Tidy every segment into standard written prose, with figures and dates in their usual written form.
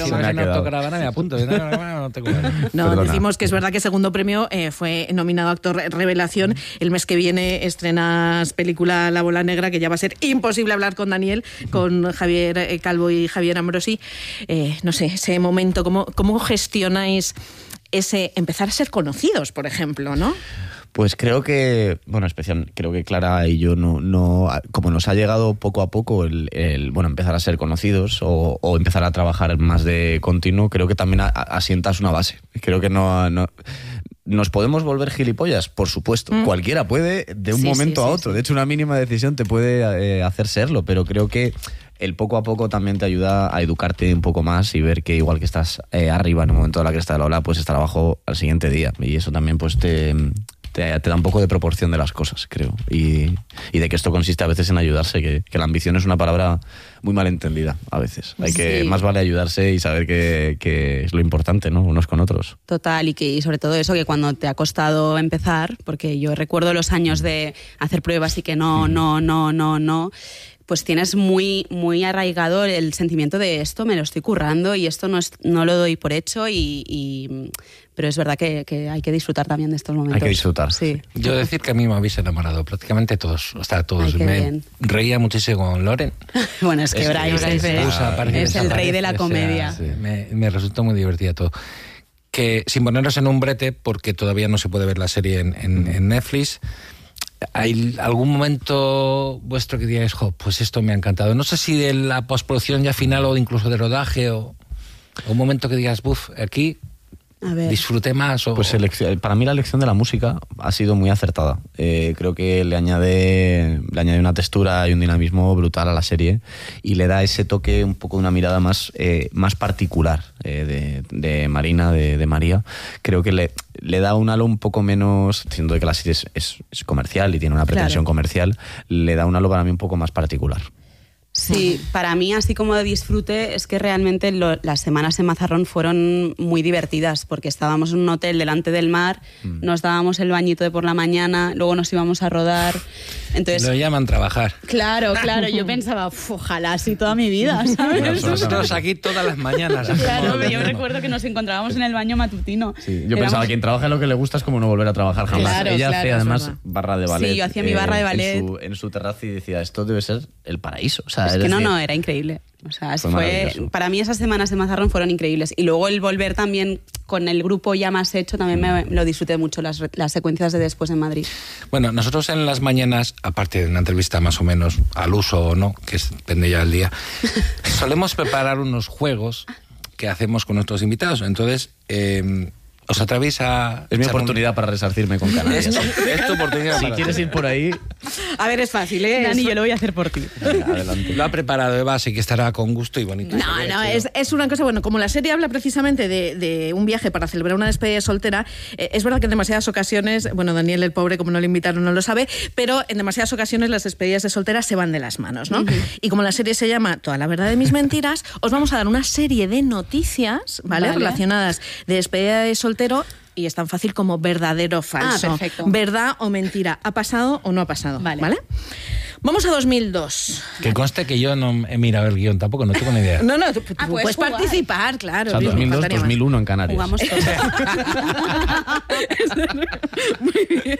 Si no es en autocaravana, me apunto. No, decimos que es verdad que segundo premio fue nominado actor revelación. El mes que viene estrenas película La Bola Negra, que ya va a ser imposible hablar con Daniel, con Javier Calvo y Javier Ambrosi. No sé, ese momento, ¿cómo gestionáis ese empezar a ser conocidos, por ejemplo, ¿no? Pues creo que, creo que Clara y yo no como nos ha llegado poco a poco el empezar a ser conocidos o empezar a trabajar más de continuo, creo que también asientas una base. Creo que no ¿nos podemos volver gilipollas? Por supuesto. Cualquiera puede de un momento a otro. De hecho, una mínima decisión te puede hacer serlo, pero creo que el poco a poco también te ayuda a educarte un poco más y ver que igual que estás arriba en un momento de la cresta de la ola, pues estar abajo al siguiente día. Y eso también pues te da un poco de proporción de las cosas, creo. Y de que esto consiste a veces en ayudarse, que la ambición es una palabra muy mal entendida a veces. Más vale ayudarse y saber que es lo importante, ¿no? Unos con otros. Total, y sobre todo eso, que cuando te ha costado empezar, porque yo recuerdo los años de hacer pruebas y que no, pues tienes muy, muy arraigado el sentimiento de esto me lo estoy currando y esto no lo doy por hecho pero es verdad que hay que disfrutar también de estos momentos. Hay que disfrutar. Sí. Yo decir que a mí me habéis enamorado prácticamente todos, hasta todos. Ay, me reía muchísimo con Loren. Bueno, es que Brian es el rey de la comedia. O sea, me resulta muy divertido todo. Que sin ponernos en un brete, porque todavía no se puede ver la serie en Netflix, ¿hay algún momento vuestro que digáis, pues esto me ha encantado? No sé si de la postproducción ya final o incluso de rodaje o un momento que digas, aquí disfruté más. Pues para mí la elección de la música ha sido muy acertada. Creo que le añade una textura y un dinamismo brutal a la serie y le da ese toque, un poco de una mirada más particular de Marina, de María. Creo que le da un halo un poco menos, siendo que la serie es comercial y tiene una pretensión comercial, le da un halo para mí un poco más particular. Sí, para mí, así como de disfrute, es que realmente las semanas en Mazarrón fueron muy divertidas, porque estábamos en un hotel delante del mar, nos dábamos el bañito de por la mañana, luego nos íbamos a rodar. Entonces, lo llaman trabajar. Claro, yo pensaba, ojalá así toda mi vida, ¿sabes? Bueno, nosotros aquí todas las mañanas. Claro, yo recuerdo que nos encontrábamos en el baño matutino. Sí, yo pensaba, quien trabaja en lo que le gusta es como no volver a trabajar jamás. Claro, ella hacía además barra de ballet. Sí, yo hacía mi barra de ballet. En su terraza y decía, esto debe ser el paraíso. O sea, es que no, era increíble. O sea, para mí esas semanas de Mazarrón fueron increíbles. Y luego el volver también con el grupo ya más hecho, también me lo disfruté mucho, las secuencias de después en Madrid. Bueno, nosotros en las mañanas, aparte de una entrevista más o menos al uso o no, que depende ya del día, solemos preparar unos juegos que hacemos con nuestros invitados. Entonces, os atrevéis a... Es mi oportunidad para resarcirme con Canarias. Es tu oportunidad. Si quieres ir por ahí... A ver, es fácil, ¿eh? Dani, yo lo voy a hacer por ti. Venga, adelante. Lo ha preparado Eva, así que estará con gusto y bonito. No, es una cosa, bueno, como la serie habla precisamente de un viaje para celebrar una despedida soltera, es verdad que en demasiadas ocasiones, bueno, Daniel el pobre, como no le invitaron, no lo sabe, pero en demasiadas ocasiones las despedidas de soltera se van de las manos, ¿no? Y como la serie se llama Toda la verdad de mis mentiras, os vamos a dar una serie de noticias, ¿vale? Relacionadas de despedida de soltero. Y es tan fácil como verdadero o falso. Perfecto. Verdad o mentira. ¿Ha pasado o no ha pasado? Vale. Vamos a 2002. Que conste que yo no he mirado el guión tampoco, no tengo ni idea. No, tú puedes participar, claro. O sea, 2002, 2001 en Canarias. Jugamos todos. Muy bien.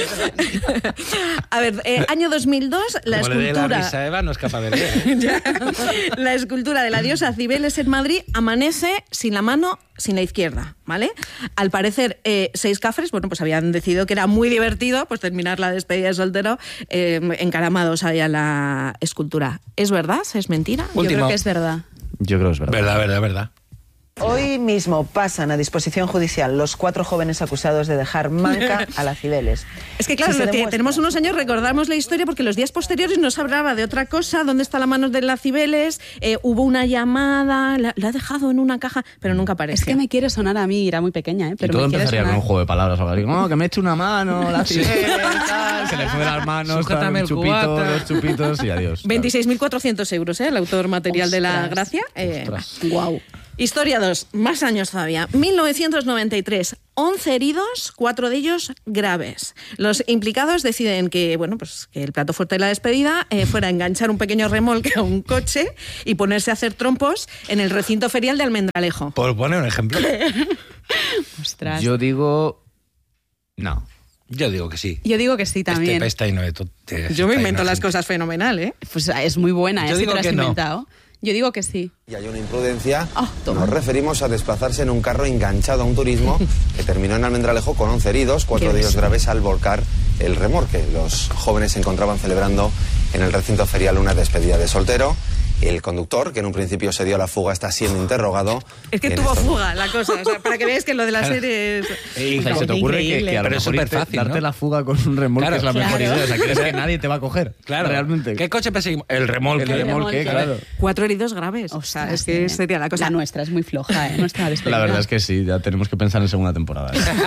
A ver, año 2002, la como escultura... le dé la risa a Eva, no es capaz de leer. La escultura de la diosa Cibeles en Madrid amanece sin la mano, sin la izquierda, ¿vale? Al parecer, 6 cafres, bueno, pues habían decidido que era muy divertido pues terminar la despedida de soltero encaramados ahí a la escultura. ¿Es verdad? ¿Es mentira? Último. Yo creo que es verdad. Yo creo que es verdad. Verdad. Hoy mismo pasan a disposición judicial los 4 jóvenes acusados de dejar manca a la Cibeles. Es que claro, tenemos unos años, recordamos la historia porque los días posteriores nos hablaba de otra cosa, dónde está la mano de la Cibeles, hubo una llamada, la ha dejado en una caja, pero nunca apareció. Es que me quiere sonar a mí, era muy pequeña, pero y todo me quiere empezaría sonar. con un juego de palabras o algo así, no, que me eche una mano, la Cibeles, tal, se le fue de las manos, Sujétame el cubata. 2 chupitos y adiós. 26.400 euros, el autor material de la gracia. Ostras. Guau. Historia 2, más años todavía. 1993, 11 heridos, 4 de ellos graves. Los implicados deciden que, bueno, pues que el plato fuerte de la despedida fuera enganchar un pequeño remolque a un coche y ponerse a hacer trompos en el recinto ferial de Almendralejo. Por poner un ejemplo. Ostras. Yo digo... No. Yo digo que sí. Yo digo que sí también. Yo me invento las cosas fenomenal, ¿eh? Pues es muy buena, Yo si digo te lo has que no. inventado. Yo digo que sí. Y hay una imprudencia. Toma. Nos referimos a desplazarse en un carro enganchado a un turismo que terminó en Almendralejo con 11 heridos, 4 de ellos graves al volcar el remolque. Los jóvenes se encontraban celebrando en el recinto ferial una despedida de soltero. El conductor, que en un principio se dio a la fuga, está siendo interrogado. Es que tuvo fuga la cosa, o sea, para que veáis que lo de la serie es... O sea, se te ocurre que a lo Pero es mejor súper fácil, darte ¿no? la fuga con un remolque Claro, es la mejor claro. idea. O sea, crees que nadie te va a coger. Claro. Realmente. ¿Qué coche perseguimos? El remolque. El remolque, claro. 4 heridos graves, o sea, es que sería la cosa. La nuestra es muy floja, ¿eh? Nuestra despedida. La verdad es que sí, ya tenemos que pensar en segunda temporada.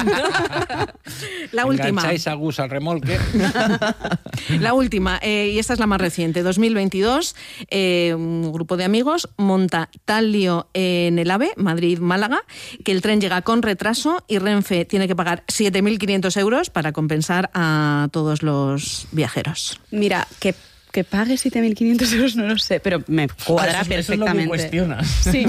La última. Engancháis a Gus al remolque. La última, y esta es la más reciente, 2022, un grupo de amigos monta tal lío en el AVE, Madrid-Málaga, que el tren llega con retraso y Renfe tiene que pagar 7.500 euros para compensar a todos los viajeros. Mira, que pague 7.500 euros no lo sé, pero me cuadra perfectamente. cuestionas. Sí.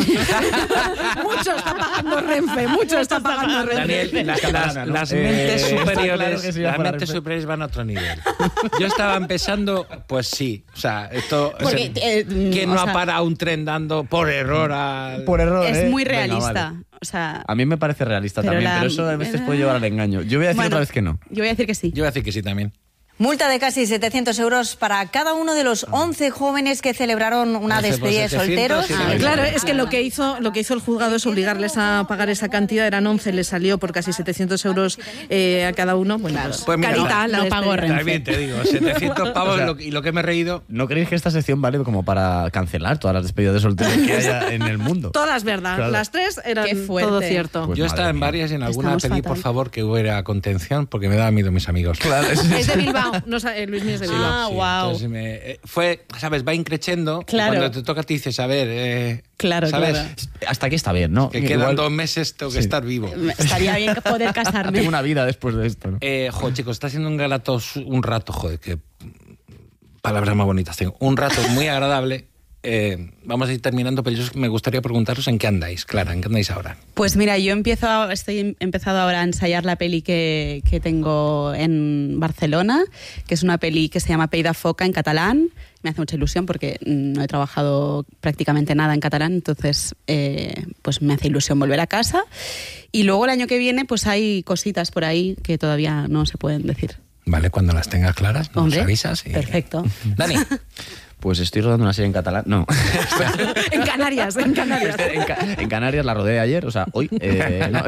Mucho está pagando Renfe, mucho está pagando Renfe. Daniel, las ¿no? mentes Está superiores, claro que sí va las para mentes Renfe. superiores van a otro nivel. Yo estaba empezando, pues sí, o sea, esto, Porque, ¿quién o no sea, ha parado un tren dando por error al... Por error, Es muy Venga, realista. vale. O sea, A mí me parece realista Pero también, la- pero eso a veces puede llevar al engaño. Yo voy a decir bueno, otra vez que no. Yo voy a decir que sí. Yo voy a decir que sí también. Multa de casi 700 euros para cada uno de los 11 jóvenes que celebraron una 11 por despedida de 700, solteros. sí, Claro, es que lo que hizo el juzgado es obligarles a pagar esa cantidad, eran 11, les salió por casi 700 euros a cada uno. Bueno, Pues mira, carita, la no pago despedida. Renfe. También te digo, 700 pavos O sea, y lo que me he reído... ¿No creéis que esta sección vale como para cancelar todas las despedidas de solteros que haya en el mundo? Todas verdad, Claro. las 3 eran Qué fuerte. todo cierto. Pues Yo madre estaba en mía. varias y en alguna Estamos pedí, fatal. por favor, que hubiera contención porque me daba miedo mis amigos. Claro, Es de Bilbao, no, Luis Mío es de Bilbao. Ah, guau. Entonces fue, ¿sabes? Va increchendo. Claro. Cuando te toca a ti dices, a ver, Claro, ¿sabes? claro. Hasta aquí está bien, ¿no? Que quedan Igual 2 meses, tengo que estar vivo. Estaría bien poder casarme. tengo una vida después de esto, ¿no? Joder, chicos, está siendo un rato, joder, que palabras más bonitas tengo. Un rato muy agradable. Vamos a ir terminando, pero yo me gustaría preguntaros en qué andáis, Clara, en qué andáis ahora. Pues mira, yo estoy empezado ahora a ensayar la peli que tengo en Barcelona, que es una peli que se llama Pell de Foca en catalán. Me hace mucha ilusión porque no he trabajado prácticamente nada en catalán, entonces pues me hace ilusión volver a casa. Y luego el año que viene pues hay cositas por ahí que todavía no se pueden decir. Vale, cuando las tengas claras, nos Hombre, avisas. Y... perfecto. Dani. Pues estoy rodando una serie en catalán. No. En Canarias, en Canarias. En Canarias la rodé ayer, o sea, hoy. No.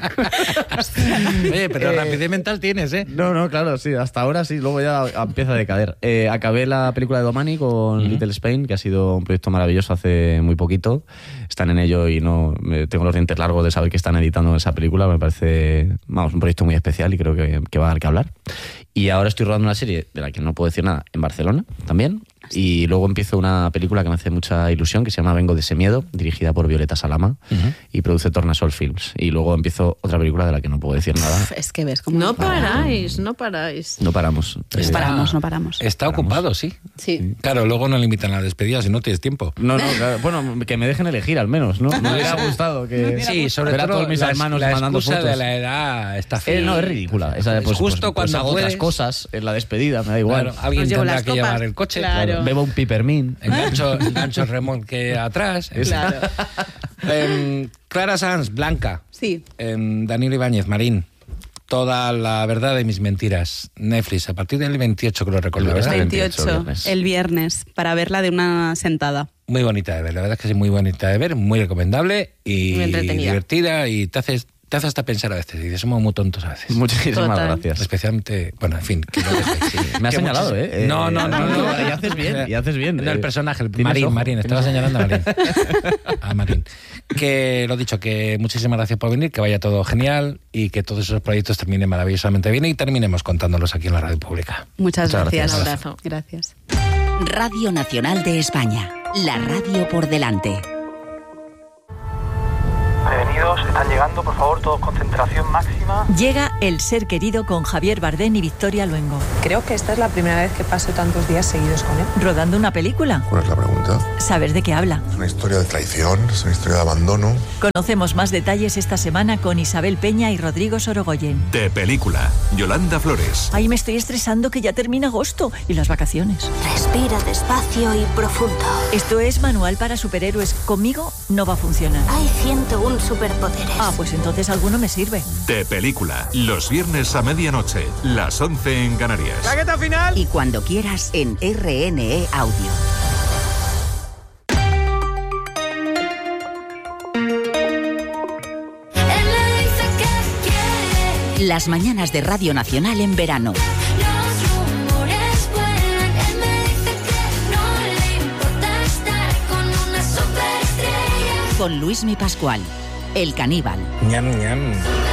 Oye, pero rapidez mental tienes, ¿eh? No, claro, sí, hasta ahora sí, luego ya empieza a decader. Acabé la película de Domani con Little Spain, que ha sido un proyecto maravilloso hace muy poquito. Están en ello y tengo los dientes largos de saber que están editando esa película. Me parece, un proyecto muy especial y creo que va a dar que hablar. Y ahora estoy rodando una serie de la que no puedo decir nada en Barcelona también. Y luego empiezo una película que me hace mucha ilusión, que se llama Vengo de ese miedo, dirigida por Violeta Salama, y produce Tornasol Films. Y luego empiezo otra película de la que no puedo decir nada. Es que ves cómo No paráis, no paráis. No paramos. No paramos. Está ocupado, sí. Sí. Claro, luego no le invitan a la despedida si no tienes tiempo. No, claro. Bueno, que me dejen elegir al menos, ¿no? Me hubiera gustado que... Sí, sobre ver a todo todos mis hermanos la mandando excusa fotos. de la edad está fea. No, es ridícula. Esa, pues, justo pues cuando hago puedes, otras cosas en la despedida, me da igual. Claro, alguien Os llevo tendrá las que copas. llevar el coche. Claro. Bebo un pipermín. Engancho el remolque atrás. Claro. Clara Sanz, Blanca. Sí. Daniel Ibáñez, Marín. Toda la verdad de mis mentiras. Netflix, a partir del 28, creo recordar, ¿verdad? 28, 28, viernes. el viernes, para verla de una sentada. Muy bonita de ver, la verdad es que es muy bonita de ver, muy recomendable y Muy entretenida. divertida y te hace hasta pensar a veces. Y dices, somos muy tontos a veces. Muchísimas Total. gracias. Especialmente, bueno, en fin. Que lo dejéis, sí. Me has Que señalado, muchis- ¿eh? No. Y haces bien, y haces bien. No, el personaje, Tienes ojo, Marín, tienes estaba ojo. señalando a Marín. A Marín. Que lo dicho, que muchísimas gracias por venir, que vaya todo genial y que todos esos proyectos terminen maravillosamente bien y terminemos contándolos aquí en la radio pública. Muchas gracias. Un abrazo. Gracias. Radio Nacional de España. La radio por delante. Están llegando, por favor, todos concentración máxima. Llega El ser querido con Javier Bardem y Victoria Luengo. Creo que esta es la primera vez que paso tantos días seguidos con él. ¿Rodando una película? ¿Cuál es la pregunta? ¿Sabes de qué habla? Es una historia de traición, es una historia de abandono. Conocemos más detalles esta semana con Isabel Peña y Rodrigo Sorogoyen. De película, Yolanda Flores. Ay, me estoy estresando que ya termina agosto y las vacaciones. Respira despacio y profundo. Esto es Manual para Superhéroes. Conmigo no va a funcionar. Hay 101 superpoderes. Ah, pues entonces alguno me sirve. De película, los viernes a medianoche, las 11 en Canarias. ¡Claqueta final! Y cuando quieras en RNE Audio. Las mañanas de Radio Nacional en verano. Con Luismi Pascual, El Caníbal. Ñam, ñam.